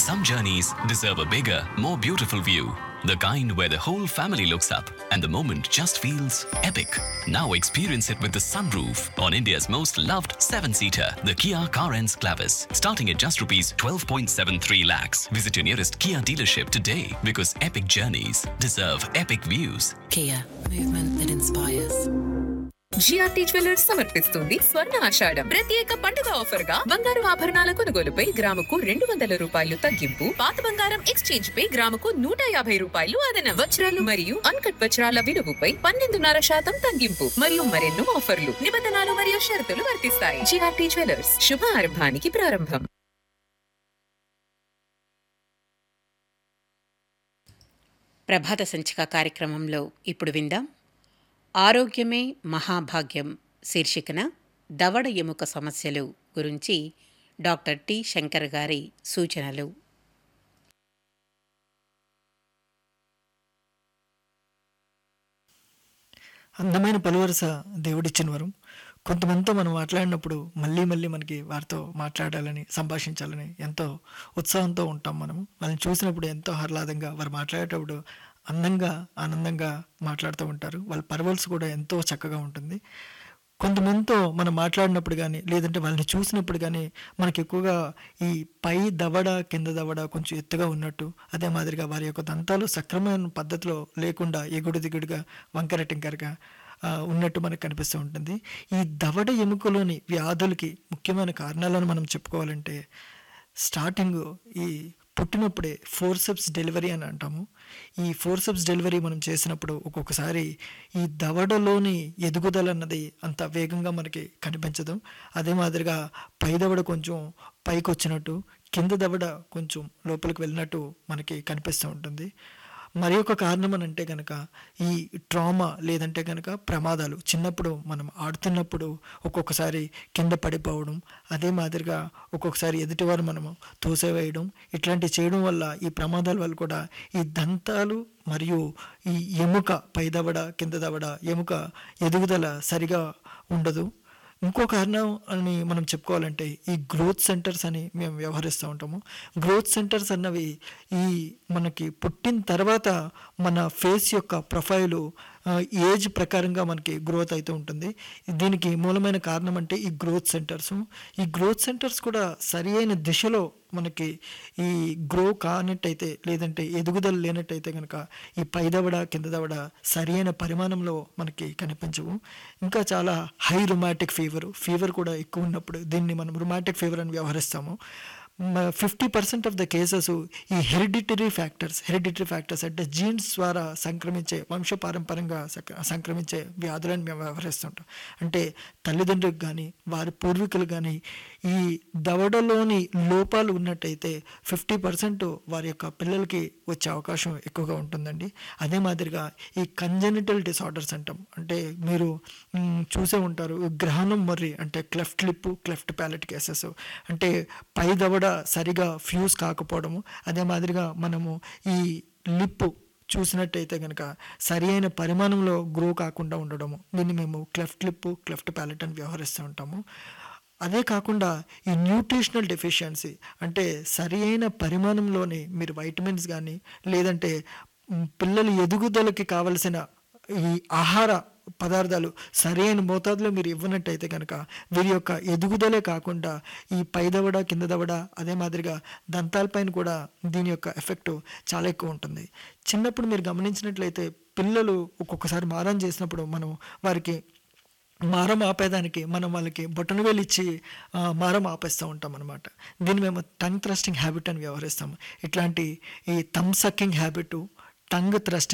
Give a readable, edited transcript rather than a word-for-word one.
Some journeys deserve a bigger, more beautiful view. The kind where the whole family looks up and the moment just feels epic. Now experience it with the sunroof on India's most loved 7-seater, the Kia Carens Clavis. Starting at just rupees 12.73 lakhs. Visit your nearest Kia dealership today because epic journeys deserve epic views. Kia, movement that inspires. GRT jewellers సమర్పిస్తుంది స్వర్ణ ఆషాఢం ప్రత్యేక పండుగ offer గా బంగారు ఆభరణాల కొనుగోలుపై గ్రాముకు 200 రూపాయలు తగ్గింపు, పాత బంగారం ఎక్స్చేంజ్ పై గ్రాముకు 150 రూపాయలు అదనం, వజ్రాలు మరియు అన్కట్ వజ్రాల విలువపై 12.5% తగ్గింపు మరియు మరెన్నో ఆఫర్లు. నిబంధనలు మరియు షరతులు వర్తిస్తాయి. జిఆర్టీ జ్యువెలర్స్, శుభ ఆరంభానికి ప్రారంభం. ప్రభాత సంచిక కార్యక్రమంలో ఇప్పుడు విందాం ఆరోగ్యమే మహాభాగ్యం శీర్షికన దవడ ఎముక సమస్యలు గురించి డాక్టర్ టి శంకర్ గారి సూచనలు. అందమైన పలువరస దేవుడిచ్చిన వరం. కొంతమందితో మనం మాట్లాడినప్పుడు మళ్ళీ మళ్ళీ మనకి వారితో మాట్లాడాలని, సంభాషించాలని ఎంతో ఉత్సాహంతో ఉంటాం. వాళ్ళని చూసినప్పుడు ఎంతో ఆహ్లాదంగా, వారు మాట్లాడేటప్పుడు అందంగా, ఆనందంగా మాట్లాడుతూ ఉంటారు. వాళ్ళ పర్వల్స్ కూడా ఎంతో చక్కగా ఉంటుంది. కొంతమందితో మనం మాట్లాడినప్పుడు కానీ, లేదంటే వాళ్ళని చూసినప్పుడు కానీ మనకి ఎక్కువగా ఈ పై దవడ, కింద దవడ కొంచెం ఎత్తుగా ఉన్నట్టు, అదే మాదిరిగా వారి యొక్క దంతాలు సక్రమమైన పద్ధతిలో లేకుండా ఎగుడు దిగుడుగా, వంకర టింకరగా ఉన్నట్టు మనకు కనిపిస్తూ ఉంటుంది. ఈ దవడ ఎముకలోని వ్యాధులకి ముఖ్యమైన కారణాలను మనం చెప్పుకోవాలంటే, స్టార్టింగ్ ఈ పుట్టినప్పుడే ఫోర్సెప్స్ డెలివరీ అని అంటాము. ఈ ఫోర్సెప్స్ డెలివరీ మనం చేసినప్పుడు ఒక్కొక్కసారి ఈ దవడలోని ఎదుగుదల అన్నది అంత వేగంగా మనకి కనిపించదు. అదే మాదిరిగా పై దవడ కొంచెం పైకి వచ్చినట్టు, కింద దవడ కొంచెం లోపలికి వెళ్ళినట్టు మనకి కనిపిస్తూ ఉంటుంది. మరి ఒక కారణం అని అంటే కనుక ఈ ట్రామా, లేదంటే కనుక ప్రమాదాలు. చిన్నప్పుడు మనం ఆడుతున్నప్పుడు ఒక్కొక్కసారి కింద పడిపోవడం, అదే మాదిరిగా ఒక్కొక్కసారి ఎదుటివారు మనము తోసేవేయడం, ఇట్లాంటివి చేయడం వల్ల, ఈ ప్రమాదాల వల్ల కూడా ఈ దంతాలు మరియు ఈ ఎముక, పై దవడ, కింద దవడ ఎముక ఎదుగుదల సరిగా ఉండదు. ఇంకో కారణం అని మనం చెప్పుకోవాలంటే ఈ గ్రోత్ సెంటర్స్ అని మేము వ్యవహరిస్తూ ఉంటాము. గ్రోత్ సెంటర్స్ అన్నవి ఈ మనకి పుట్టిన తర్వాత మన ఫేస్ యొక్క ప్రొఫైలు ఏజ్ ప్రకారంగా మనకి గ్రోత్ అవుతూ ఉంటుంది. దీనికి మూలమైన కారణం అంటే ఈ గ్రోత్ సెంటర్స్. ఈ గ్రోత్ సెంటర్స్ కూడా సరి అయిన దిశలో మనకి ఈ గ్రో కానట్టయితే, లేదంటే ఎదుగుదల లేనట్టయితే కనుక ఈ పై దవడ, కింద దవడ సరి అయిన పరిమాణంలో మనకి కనిపించవు. ఇంకా చాలా హై రుమాటిక్ ఫీవర్ కూడా ఎక్కువ ఉన్నప్పుడు దీన్ని మనం రుమాటిక్ ఫీవర్ అని వ్యవహరిస్తాము. 50% ఆఫ్ ద కేసెస్ ఈ హెరిడిటరీ ఫ్యాక్టర్స్ అంటే జీన్స్ ద్వారా సంక్రమించే, వంశపారంపర్యంగా సంక్రమించే వ్యాధులను మేము వ్యవహరిస్తుంటాం. అంటే తల్లిదండ్రులకు కానీ, వారి పూర్వీకులు కానీ ఈ దవడలోని లోపాలు ఉన్నట్టయితే 50% వారి యొక్క పిల్లలకి వచ్చే అవకాశం ఎక్కువగా ఉంటుందండి. అదే మాదిరిగా ఈ కంజెనిటల్ డిసార్డర్స్ అంటాం. అంటే మీరు చూసే ఉంటారు, గ్రహణం మర్రి అంటే cleft lip, cleft palette cases. అంటే పై దవడ సరిగా ఫ్యూజ్ కాకపోవడము, అదే మాదిరిగా మనము ఈ లిప్ చూసినట్టయితే కనుక సరి అయిన పరిమాణంలో గ్రో కాకుండా ఉండడము, దీన్ని మేము క్లెఫ్ట్ లిప్, క్లెఫ్ట్ ప్యాలెట్ అని వ్యవహరిస్తూ ఉంటాము. అదే కాకుండా ఈ న్యూట్రిషనల్ డెఫిషియన్సీ అంటే సరి అయిన పరిమాణంలోని మీరు వైటమిన్స్ కానీ, లేదంటే పిల్లల ఎదుగుదలకి కావలసిన ఈ ఆహార పదార్థాలు సరైన మోతాదులో మీరు ఇవ్వనట్టయితే కనుక వీరి యొక్క ఎదుగుదలే కాకుండా ఈ పై దవడ, కింద దవడ, అదే మాదిరిగా దంతాలపైన కూడా దీని యొక్క ఎఫెక్ట్ చాలా ఎక్కువ ఉంటుంది. చిన్నప్పుడు మీరు గమనించినట్లయితే పిల్లలు ఒక్కొక్కసారి మారం చేసినప్పుడు మనం వారికి మారం ఆపేదానికి మనం వాళ్ళకి బొటనవేలు ఇచ్చి మారం ఆపేస్తూ ఉంటాం అనమాట. దీన్ని మేము టంగ్ థ్రస్టింగ్ హ్యాబిట్ అని వ్యవహరిస్తాము. ఇట్లాంటి ఈ thumb sucking habit, tongue thrusting